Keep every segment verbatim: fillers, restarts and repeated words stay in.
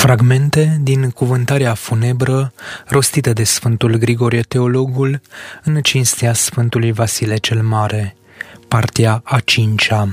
Fragmente din cuvântarea funebră rostită de Sfântul Grigorie Teologul în cinstea Sfântului Vasile cel Mare, partea a cincea.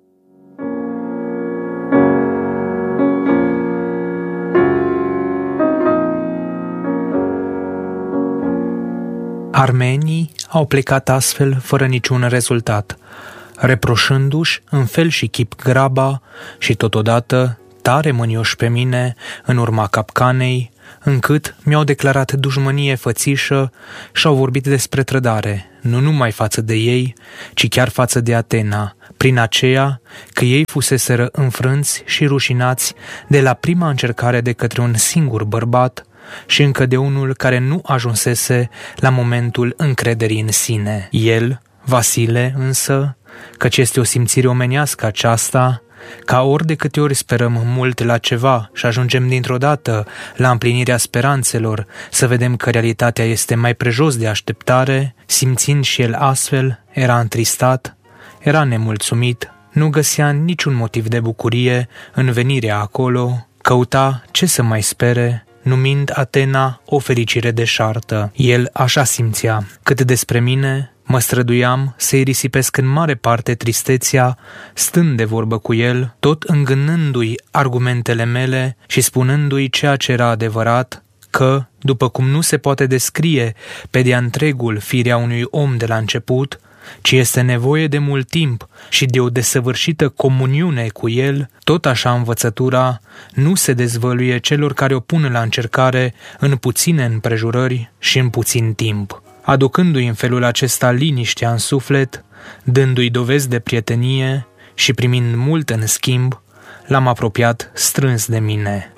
Armenii au plecat astfel fără niciun rezultat, reproșându-și în fel și chip graba și totodată tare mânioși pe mine în urma capcanei, încât mi-au declarat dușmănie fățișă și au vorbit despre trădare, nu numai față de ei, ci chiar față de Atena, prin aceea că ei fuseseră înfrânți și rușinați de la prima încercare de către un singur bărbat și încă de unul care nu ajunsese la momentul încrederii în sine. El, Vasile, însă, căci este o simțire omenească aceasta, ca ori de câte ori sperăm mult la ceva și ajungem dintr-o dată la împlinirea speranțelor să vedem că realitatea este mai prejos de așteptare, simțind și el astfel, era întristat, era nemulțumit, nu găsea niciun motiv de bucurie în venirea acolo, căuta ce să mai spere, numind Atena o fericire deșartă. El așa simțea. Cât despre mine, mă străduiam să-i risipesc în mare parte tristețea, stând de vorbă cu el, tot îngânându-i argumentele mele și spunându-i ceea ce era adevărat, că, după cum nu se poate descrie pe de-a întregul firea unui om de la început, ci este nevoie de mult timp și de o desăvârșită comuniune cu el, tot așa învățătura nu se dezvăluie celor care o pun la încercare în puține împrejurări și în puțin timp. Aducându-i în felul acesta liniștea în suflet, dându-i dovezi de prietenie și primind mult în schimb, l-am apropiat strâns de mine.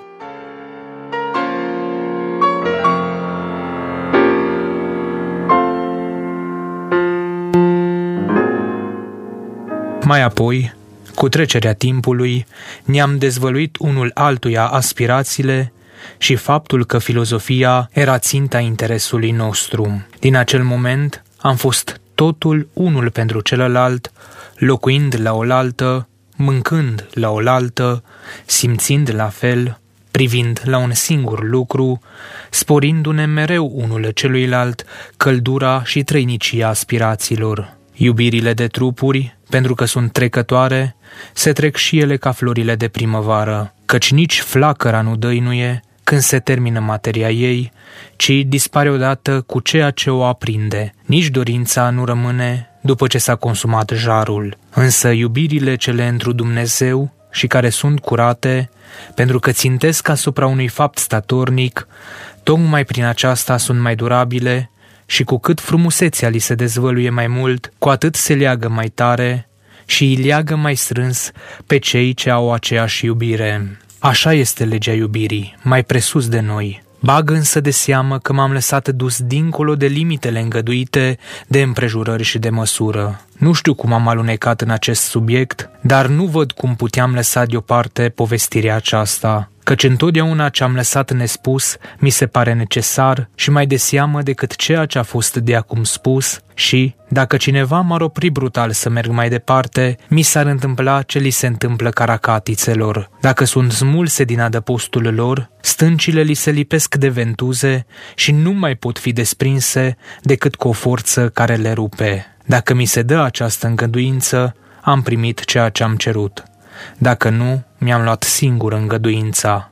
Mai apoi, cu trecerea timpului, ne-am dezvăluit unul altuia aspirațiile și faptul că filozofia era ținta interesului nostru. Din acel moment am fost totul unul pentru celălalt, locuind la oaltă, mâncând la oaltă, simțind la fel, privind la un singur lucru, sporindu-ne mereu unul celuilalt căldura și trăinicia aspirațiilor. Iubirile de trupuri, pentru că sunt trecătoare, se trec și ele ca florile de primăvară, căci nici flacăra nu dăinuie când se termină materia ei, ci dispare odată cu ceea ce o aprinde. Nici dorința nu rămâne după ce s-a consumat jarul. Însă iubirile cele întru Dumnezeu și care sunt curate, pentru că țintesc asupra unui fapt statornic, tocmai prin aceasta sunt mai durabile și cu cât frumusețea li se dezvăluie mai mult, cu atât se leagă mai tare și îi leagă mai strâns pe cei ce au aceeași iubire. Așa este legea iubirii, mai presus de noi. Bag însă de seamă că m-am lăsat dus dincolo de limitele îngăduite de împrejurări și de măsură. Nu știu cum am alunecat în acest subiect, dar nu văd cum puteam lăsa deoparte povestirea aceasta, căci întotdeauna ce am lăsat nespus mi se pare necesar și mai de seamă decât ceea ce a fost de acum spus și, dacă cineva m-ar opri brutal să merg mai departe, mi s-ar întâmpla ce li se întâmplă caracatițelor. Dacă sunt smulse din adăpostul lor, stâncile li se lipesc de ventuze și nu mai pot fi desprinse decât cu o forță care le rupe. Dacă mi se dă această îngăduință, am primit ceea ce am cerut. Dacă nu, mi-am luat singur îngăduința.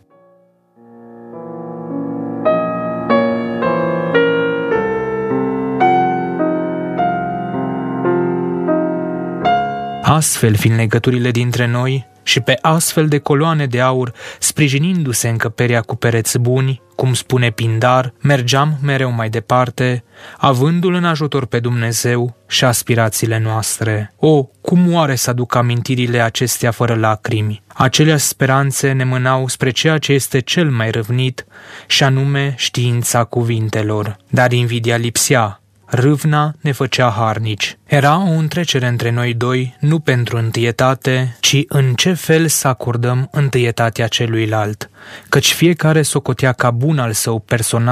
Astfel fiind legăturile dintre noi și pe astfel de coloane de aur, sprijinindu-se încăperea cu pereți buni, cum spune Pindar, mergeam mereu mai departe, avându-l în ajutor pe Dumnezeu și aspirațiile noastre. O, cum oare să aduc amintirile acestea fără lacrimi? Aceleași speranțe ne mânau spre ceea ce este cel mai râvnit, și anume știința cuvintelor. Dar invidia lipsea. Râvna ne făcea harnici. Era o întrecere între noi doi, nu pentru întâietate, ci în ce fel să acordăm întâietatea celuilalt, căci fiecare socotea ca bun al său personal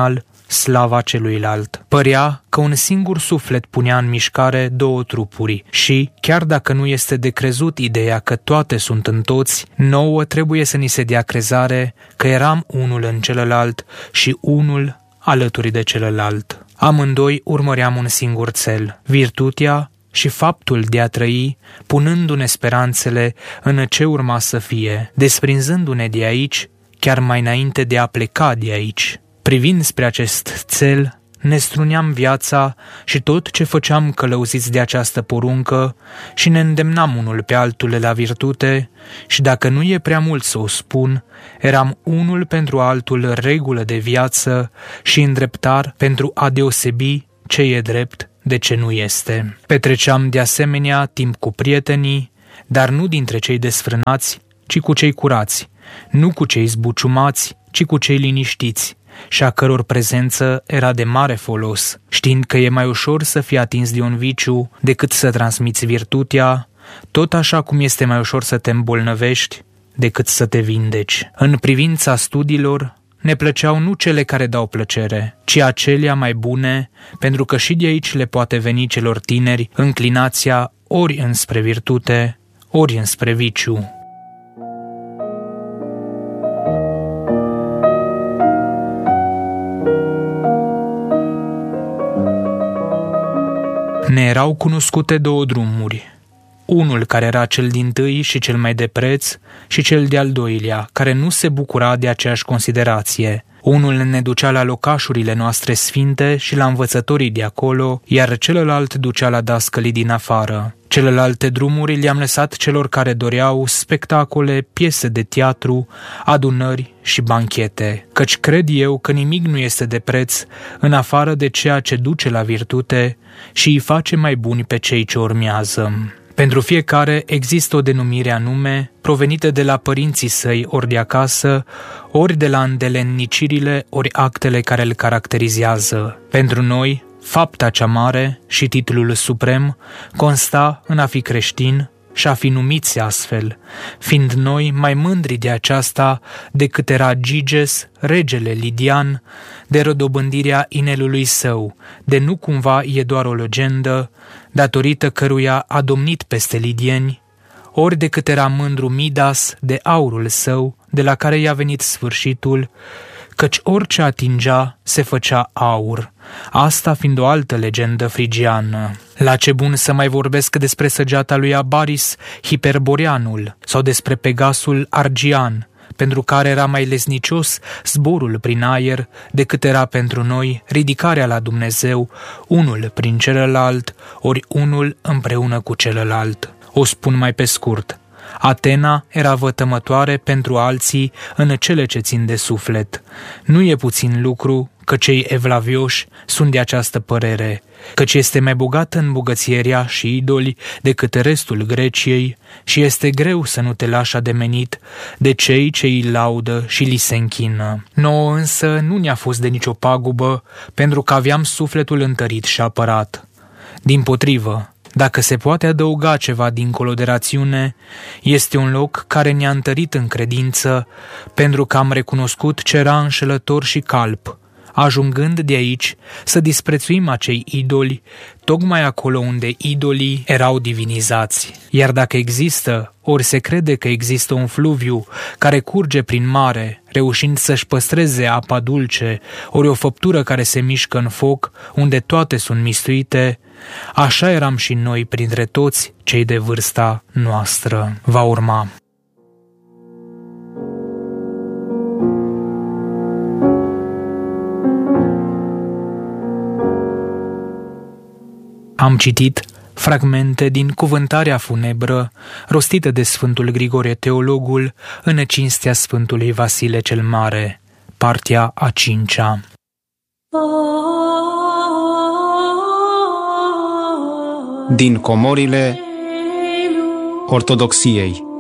slava celuilalt. Părea că un singur suflet punea în mișcare două trupuri și, chiar dacă nu este de crezut ideea că toate sunt în toți, nouă trebuie să ni se dea crezare că eram unul în celălalt și unul alături de celălalt. Amândoi urmăream un singur cel, virtutea și faptul de a trăi, punându-ne speranțele în ce urma să fie, desprinzându-ne de aici, chiar mai înainte de a pleca de aici. Privind spre acest cel, ne struneam viața și tot ce făceam călăuziți de această poruncă și ne îndemnam unul pe altul la virtute și, dacă nu e prea mult să o spun, eram unul pentru altul regulă de viață și îndreptar pentru a deosebi ce e drept de ce nu este. Petreceam de asemenea timp cu prietenii, dar nu dintre cei desfrânați, ci cu cei curați, nu cu cei zbuciumați, ci cu cei liniștiți, și a căror prezență era de mare folos, știind că e mai ușor să fii atins de un viciu decât să transmiți virtutea, tot așa cum este mai ușor să te îmbolnăvești decât să te vindeci. În privința studiilor, ne plăceau nu cele care dau plăcere, ci acelea mai bune, pentru că și de aici le poate veni celor tineri înclinația ori înspre virtute, ori înspre viciu. Ne erau cunoscute două drumuri, unul care era cel dintâi și cel mai de preț și cel de-al doilea, care nu se bucura de aceeași considerație. Unul ne ducea la locașurile noastre sfinte și la învățătorii de acolo, iar celălalt ducea la dascălii din afară. Celelalte drumuri le-am lăsat celor care doreau spectacole, piese de teatru, adunări și banchete, căci cred eu că nimic nu este de preț în afară de ceea ce duce la virtute și îi face mai buni pe cei ce urmează. Pentru fiecare există o denumire anume, provenită de la părinții săi ori de acasă, ori de la îndelennicirile ori actele care îl caracterizează. Pentru noi, fapta cea mare și titlul suprem consta în a fi creștin și a fi numiți astfel, fiind noi mai mândri de aceasta decât era Giges, regele Lidian, de rădobândirea inelului său, de nu cumva e doar o legendă, datorită căruia a domnit peste lidieni, ori decât era mândru Midas de aurul său, de la care i-a venit sfârșitul, căci orice atingea se făcea aur, asta fiind o altă legendă frigiană. La ce bun să mai vorbesc despre săgeata lui Abaris, Hiperboreanul, sau despre Pegasul Argian, pentru care era mai lesnicios zborul prin aer decât era pentru noi ridicarea la Dumnezeu, unul prin celălalt, ori unul împreună cu celălalt. O spun mai pe scurt. Atena era vătămătoare pentru alții în cele ce țin de suflet. Nu e puțin lucru că cei evlavioși sunt de această părere, căci este mai bogată în bogățierea și idoli decât restul Greciei și este greu să nu te lași ademenit de cei ce îi laudă și li se închină. Nouă însă nu ne-a fost de nicio pagubă, pentru că aveam sufletul întărit și apărat. Dimpotrivă, dacă se poate adăuga ceva dincolo de rațiune, este un loc care ne-a întărit în credință, pentru că am recunoscut ce era înșelător și calp, ajungând de aici să disprețuim acei idoli, tocmai acolo unde idolii erau divinizați. Iar dacă există, ori se crede că există un fluviu care curge prin mare, reușind să-și păstreze apa dulce, ori o făptură care se mișcă în foc, unde toate sunt mistuite, așa eram și noi printre toți cei de vârsta noastră. Va urma. Am citit fragmente din cuvântarea funebră rostită de Sfântul Grigore Teologul în cinstea Sfântului Vasile cel Mare, partea a cincea. Din comorile Ortodoxiei.